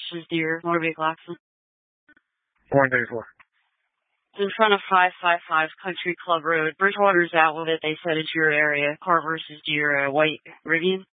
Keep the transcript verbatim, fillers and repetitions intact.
versus Deer, Motor Vehicle accident. four thirty-four. It's in front of five five five Country Club Road. Bridgewater's out with it. They said it's your area. Car versus Deer, uh, white Rivian.